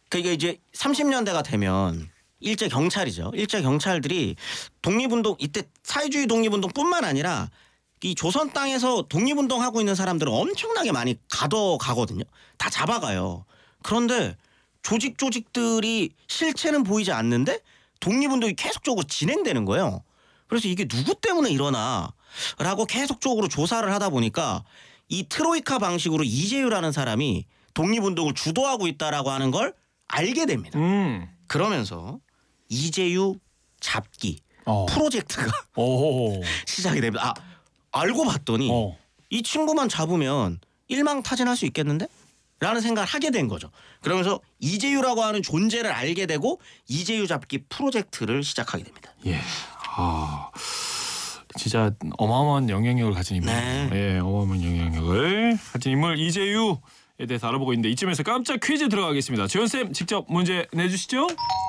그게 이제 30년대가 되면 일제 경찰이죠. 일제 경찰들이 독립운동 이때 사회주의 독립운동뿐만 아니라 이 조선 땅에서 독립운동하고 있는 사람들은 엄청나게 많이 가거든요. 다 잡아가요. 그런데 조직들이 실체는 보이지 않는데 독립운동이 계속적으로 진행되는 거예요. 그래서 이게 누구 때문에 일어나라고 계속적으로 조사를 하다 보니까 이 트로이카 방식으로 이재유라는 사람이 독립운동을 주도하고 있다라고 하는 걸 알게 됩니다. 그러면서 이재유 잡기 프로젝트가 시작이 됩니다. 알고 봤더니 이 친구만 잡으면 일망타진할 수 있겠는데? 라는 생각을 하게 된 거죠. 그러면서 이재유라고 하는 존재를 알게 되고 이재유 잡기 프로젝트를 시작하게 됩니다. 예. 진짜 어마어마한 영향력을 가진 인물. 네. 예, 어마어마한 영향력을 가진 인물 이재유에 대해서 알아보고 있는데 이쯤에서 깜짝 퀴즈 들어가겠습니다. 재현쌤 직접 문제 내주시죠.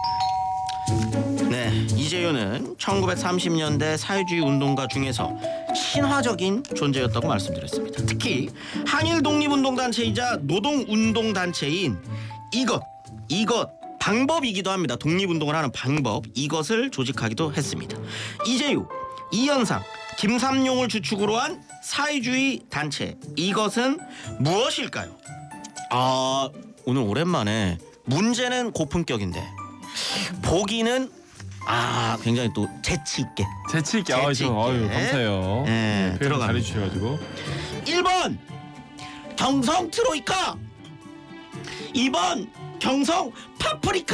네, 이재유는 1930년대 사회주의 운동가 중에서 신화적인 존재였다고 말씀드렸습니다. 특히 한일 독립운동단체이자 노동운동단체인 이것 방법이기도 합니다. 독립운동을 하는 방법 이것을 조직하기도 했습니다. 이재유, 이현상, 김삼룡을 주축으로 한 사회주의 단체 이것은 무엇일까요? 오늘 오랜만에 문제는 고품격인데 보기는 굉장히 또 재치 있게. 아유 감사해요. 네, 표현 잘해주셔가지고. 1번 경성 트로이카, 2번 경성 파프리카,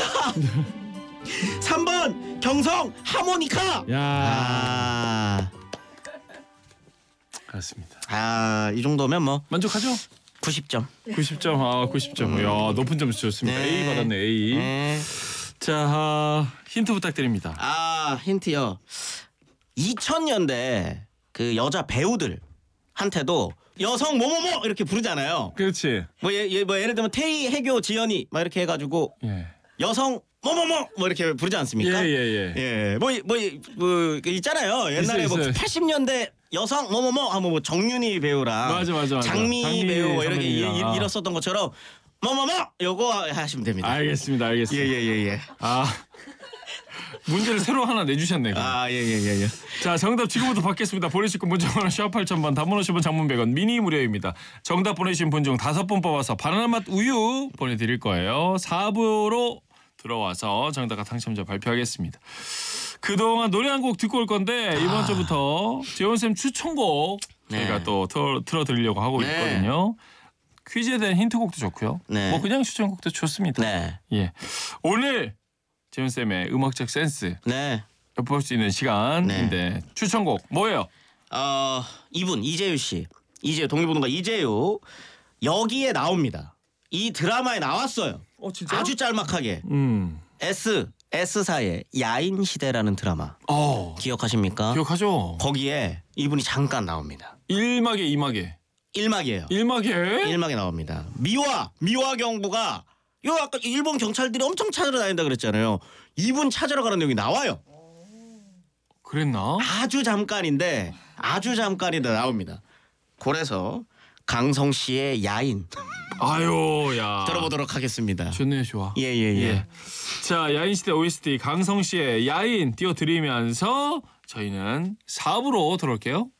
3번 경성 하모니카. 야. 그렇습니다. 이 정도면 뭐 만족하죠? 90점. 90점. 90점. 야, 높은 점수 줬습니다. 네. A 받았네. A. 네. 자, 힌트 부탁드립니다. 힌트요. 2000년대 그 여자 배우들한테도 여성 뭐뭐뭐 이렇게 부르잖아요. 그렇지. 뭐 예를 들면 태희, 해교, 지연이 막 이렇게 해가지고 여성 뭐뭐뭐 뭐 이렇게 부르지 않습니까? 예. 뭐 있잖아요. 옛날에 있어요. 80년대 여성 뭐뭐뭐 하면 뭐 정윤희 배우랑 맞아. 장미 배우 뭐 이렇게 선배님이랑. 일었었던 것처럼 뭐뭐뭐 요거 하시면 됩니다. 알겠습니다. 예. 문제를 새로 하나 내주셨네. 예. 자, 정답 지금부터 받겠습니다. 보내실 건 문자번호 샵 8000번, 단문 50원, 장문 100원, 미니 무료입니다. 정답 보내주신 분 중 5분 뽑아서 바나나 맛 우유 보내드릴 거예요. 4부로 들어와서 정답과 당첨자 발표하겠습니다. 그동안 노래 한 곡 듣고 올 건데 이번 주부터 재원쌤 추천곡 저희가 또 틀어드리려고 하고 있거든요. 퀴즈에 대한 힌트곡도 좋고요. 뭐 그냥 추천곡도 좋습니다. 예, 오늘 재훈쌤의 음악적 센스 엿볼 수 있는 시간인데 추천곡 뭐예요? 이분 이재유 씨. 독립운동가 이재유 여기에 나옵니다. 이 드라마에 나왔어요. 진짜? 아주 짤막하게. S사의 야인시대라는 드라마. 기억하십니까? 기억하죠. 거기에 이분이 잠깐 나옵니다. 1막에 2막에. 1막이에요. 1막에 나옵니다. 미화 경부가 아까 일본 경찰들이 엄청 찾으러 다닌다 그랬잖아요. 이분 찾으러 가는 내용이 나와요. 그랬나? 아주 잠깐인데 나옵니다. 그래서 강성 씨의 야인 들어보도록 하겠습니다. 좋네요, 좋아. 예. 자, 야인시대 OST 강성 씨의 야인 띄워드리면서 저희는 4부로 돌아올게요.